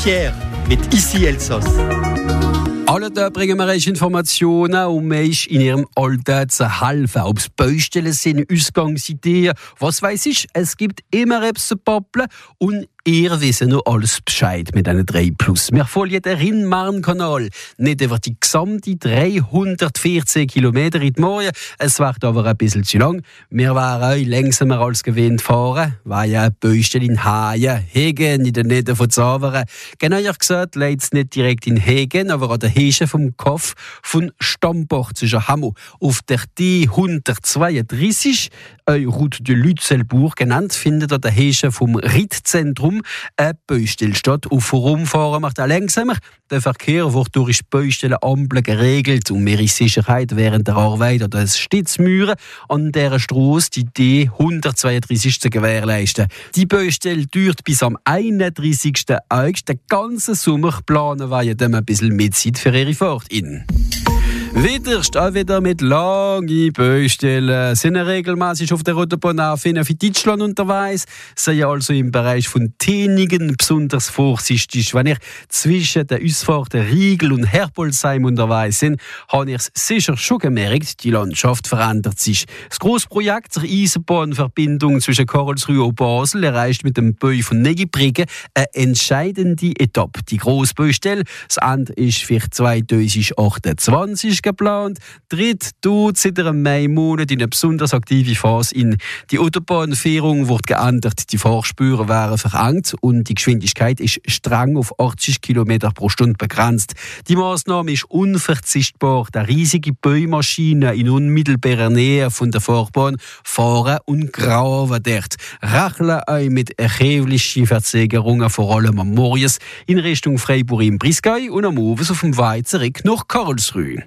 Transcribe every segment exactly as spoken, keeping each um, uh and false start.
Pierre mit Ici Elsass. Alle da bringen wir euch Informationen, um euch in ihrem Alltag zu helfen. Ob es Baustellen sind, Ausgangsideen, was weiß ich. Es gibt immer etwas zu babbeln und ihr wisst noch alles Bescheid mit diesen drei Plus. Wir folgen den Rhein-Marne-Kanal. Nicht über die gesamte dreihundertvierzehn Kilometer in die Morgen. Es wird aber ein bisschen zu lang. Wir werden euch langsamer als gewöhnt fahren, weil ja Baustelle in Haien, Hegen, in der Nähe von Zaveren. Genauer gesagt, leidet es nicht direkt in Hegen, aber an der Hege vom Kaff von Stambach zwischen Hamo auf der D hundertzweiunddreißig, äh, Route de Lützelburg genannt, findet an der Hege vom Rittzentrum eine Baustelle statt. Auf Rumfahren macht auch langsamer. Der Verkehr wird durch Baustellenampeln geregelt und mehr Sicherheit während der Arbeit oder des Stützmauern an dieser Strasse die D hundertzweiunddreißig zu gewährleisten. Die Baustelle dauert bis am einunddreißigsten August. Den ganzen Sommer planen wir ja dann ein bisschen mit Zeit für ihre Fahrt in. Wiederst auch wieder mit langen Baustellen. Sind regelmäßig auf der Autobahn auch für Deutschland unterwegs. Seid also im Bereich von Tänigen besonders vorsichtig. Wenn ihr zwischen den Ausfahrten Riegel und Herbolzheim unterwegs sind, habt ihr es sicher schon gemerkt, die Landschaft verändert sich. Das grosse Projekt zur Eisenbahnverbindung zwischen Karlsruhe und Basel erreicht mit dem Bau von Negibriggen eine entscheidende Etappe. Die grosse Baustelle, das Ende ist für zweitausendachtundzwanzig geplant, tritt dort seit einem Mai-Monat in eine besonders aktive Phase in. Die Autobahnführung wird geändert, die Fahrspuren werden verengt und die Geschwindigkeit ist streng auf achtzig Kilometer pro Stunde begrenzt. Die Massnahme ist unverzichtbar, da riesige Baumaschinen in unmittelbarer Nähe von der Fahrbahn fahren und graben dort. Rechnen euch mit erheblichen Verzögerungen, vor allem am Morgens in Richtung Freiburg im Briskei und am Abend auf dem Weg zurück nach Karlsruhe.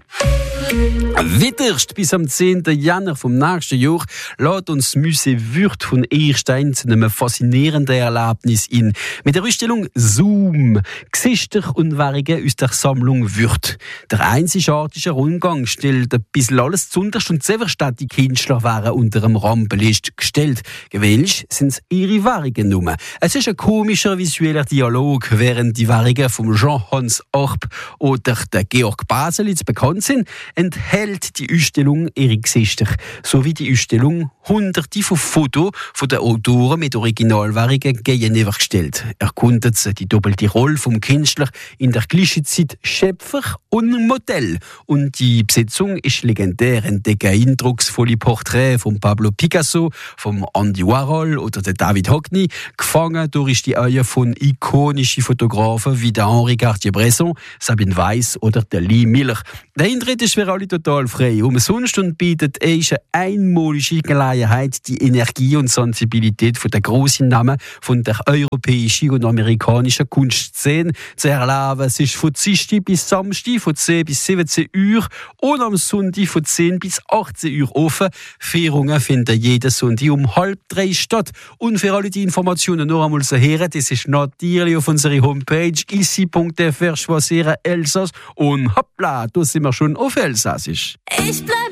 Wiederst bis am zehnten Januar vom nächsten Jahr lädt uns das Museum Würth von Erstein zu einem faszinierenden Erlebnis in. Mit der Ausstellung Zoom, Gesichter und Währungen aus der Sammlung Würth. Der einzigartige Rundgang stellt ein bisschen alles zuunterst und die Künstler werden unter dem Rampenlicht gestellt. Gewöhnlich sind es ihre Währungen nur. Es ist ein komischer visueller Dialog, während die Währungen von Jean-Hans Arp oder der Georg Baselitz bekannt sind, enthält die Ausstellung ihre Gesichter, sowie die Ausstellung hunderte von Fotos von den Autoren mit Originalwährungen gegenübergestellt. Erkundet sie die doppelte Rolle vom Künstler in der gleichen Zeit Schöpfer und Modell. Und die Besetzung ist legendär. Entdecken eindrucksvolle Porträts von Pablo Picasso, von Andy Warhol oder der David Hockney, gefangen durch die Augen von ikonischen Fotografen wie der Henri Cartier-Bresson, Sabine Weiss oder der Lee Miller. Der Eintritt ist für alle total frei, umsonst und bietet eine einmalige Gelegenheit, die Energie und Sensibilität von der grossen Namen von der europäischen und amerikanischen Kunstszene zu erleben. Es ist von Dienstag bis Samstag von zehn bis siebzehn Uhr und am Sonntag von zehn bis achtzehn Uhr offen. Führungen finden jeden Sonntag um halb drei statt. Und für alle die Informationen noch einmal zu hören, das ist natürlich auf unserer Homepage ici punkt f r choisir Elsass und hoppla, da sind wir schon auf Elsassisch. Ich bleib